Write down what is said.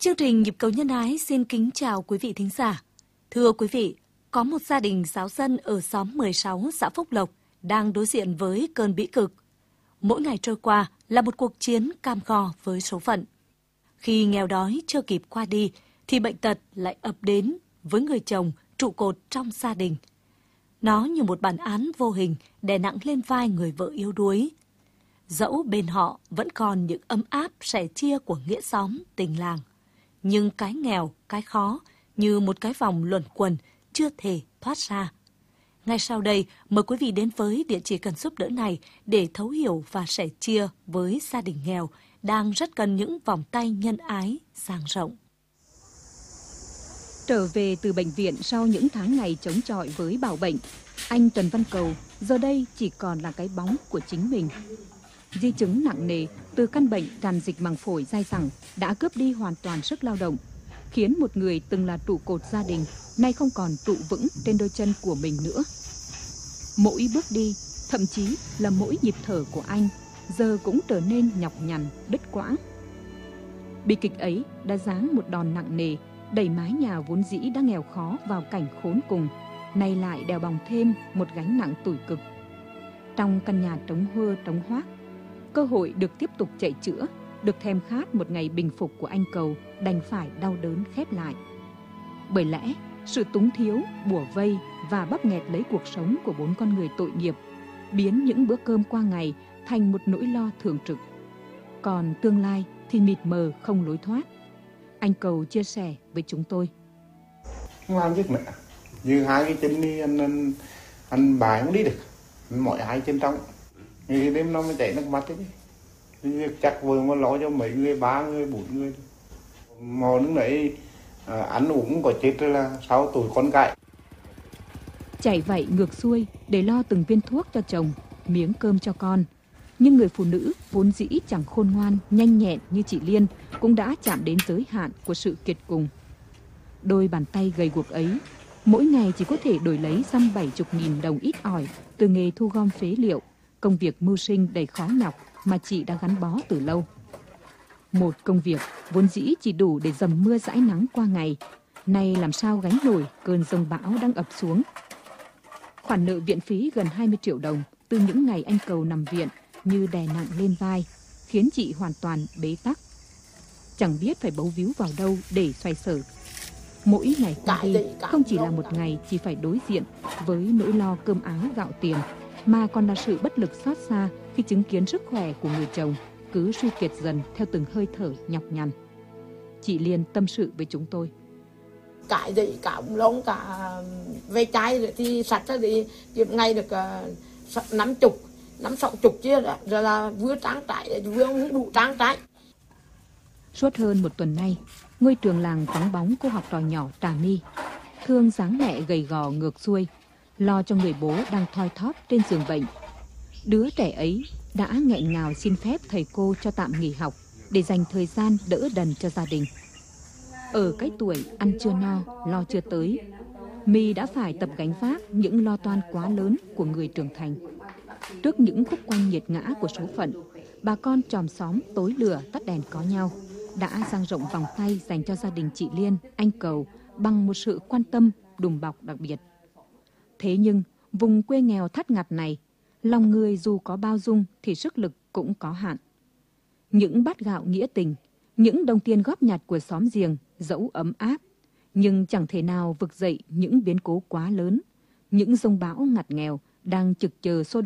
Chương trình Nhịp cầu nhân ái xin kính chào quý vị thính giả. Thưa quý vị, có một gia đình giáo dân ở xóm 16 xã Phúc Lộc đang đối diện với cơn bĩ cực. Mỗi ngày trôi qua là một cuộc chiến cam go với số phận. Khi nghèo đói chưa kịp qua đi thì bệnh tật lại ập đến với người chồng trụ cột trong gia đình. Nó như một bản án vô hình đè nặng lên vai người vợ yếu đuối. Dẫu bên họ vẫn còn những ấm áp sẻ chia của nghĩa xóm, tình làng, nhưng cái nghèo, cái khó như một cái vòng luẩn quẩn chưa thể thoát ra. Ngay sau đây, mời quý vị đến với địa chỉ cần giúp đỡ này để thấu hiểu và sẻ chia với gia đình nghèo đang rất cần những vòng tay nhân ái dang rộng. Trở về từ bệnh viện sau những tháng ngày chống chọi với bạo bệnh, anh Trần Văn Cầu giờ đây chỉ còn là cái bóng của chính mình. Di chứng nặng nề từ căn bệnh tràn dịch màng phổi dai dẳng đã cướp đi hoàn toàn sức lao động, khiến một người từng là trụ cột gia đình nay không còn trụ vững trên đôi chân của mình nữa. Mỗi bước đi, thậm chí là mỗi nhịp thở của anh giờ cũng trở nên nhọc nhằn, đứt quãng. Bi kịch ấy đã giáng một đòn nặng nề, đẩy mái nhà vốn dĩ đã nghèo khó vào cảnh khốn cùng, nay lại đèo bòng thêm một gánh nặng tủi cực. Trong căn nhà trống huơ trống hoác, cơ hội được tiếp tục chạy chữa, được thèm khát một ngày bình phục của anh Cầu đành phải đau đớn khép lại. Bởi lẽ, sự túng thiếu, bủa vây và bóp nghẹt lấy cuộc sống của 4 con người tội nghiệp biến những bữa cơm qua ngày thành một nỗi lo thường trực. Còn tương lai thì mịt mờ không lối thoát. Anh Cầu chia sẻ với chúng tôi. Không làm chứ mẹ. Như hai cái chân đi anh bài không đi được. Mọi hai chân trong. Như đêm nó mới chảy nước mắt đấy. Chắc vừa mà lo cho mấy người, 3 người, 4 người. Mò nước đấy ăn uống có chết là 6 tuổi con cái. Chạy vậy ngược xuôi để lo từng viên thuốc cho chồng, miếng cơm cho con. Nhưng người phụ nữ vốn dĩ chẳng khôn ngoan, nhanh nhẹn như chị Liên cũng đã chạm đến giới hạn của sự kiệt cùng. Đôi bàn tay gầy guộc ấy, mỗi ngày chỉ có thể đổi lấy 70.000 đồng ít ỏi từ nghề thu gom phế liệu, công việc mưu sinh đầy khó nhọc mà chị đã gắn bó từ lâu. Một công việc vốn dĩ chỉ đủ để dầm mưa dãi nắng qua ngày, nay làm sao gánh nổi cơn giông bão đang ập xuống. Khoản nợ viện phí gần 20 triệu đồng từ những ngày anh Cầu nằm viện như đè nặng lên vai, khiến chị hoàn toàn bế tắc. Chẳng biết phải bấu víu vào đâu để xoay sở. Mỗi ngày qua đi không chỉ là một ngày chỉ phải đối diện với nỗi lo cơm áo gạo tiền, mà còn là sự bất lực xót xa khi chứng kiến sức khỏe của người chồng cứ suy kiệt dần theo từng hơi thở nhọc nhằn. Chị Liên tâm sự với chúng tôi. Cả gì cả lông cả ve chai thì sạch ra thì ngày được 50, 60 chia rồi là vừa trang trại vừa không đủ trang trại. Suốt hơn một tuần nay, ngôi trường làng vắng bóng cô học trò nhỏ Trà My, thương dáng mẹ gầy gò ngược xuôi, lo cho người bố đang thoi thóp trên giường bệnh. Đứa trẻ ấy đã nghẹn ngào xin phép thầy cô cho tạm nghỉ học để dành thời gian đỡ đần cho gia đình. Ở cái tuổi ăn chưa no, lo chưa tới, My đã phải tập gánh vác những lo toan quá lớn của người trưởng thành. Trước những khúc quanh nghiệt ngã của số phận, bà con chòm xóm tối lửa tắt đèn có nhau đã dang rộng vòng tay dành cho gia đình chị Liên, anh Cầu bằng một sự quan tâm đùm bọc đặc biệt. Thế nhưng, vùng quê nghèo thắt ngặt này, lòng người dù có bao dung thì sức lực cũng có hạn. Những bát gạo nghĩa tình, những đồng tiền góp nhặt của xóm giềng dẫu ấm áp, nhưng chẳng thể nào vực dậy những biến cố quá lớn, những giông bão ngặt nghèo đang trực chờ xô